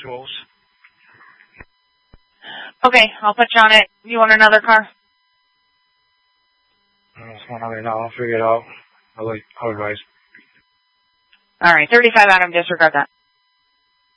visuals. Okay, I'll put you on it. You want another car? I'll figure it out. I'll advise. All right, 35 Adam, disregard that.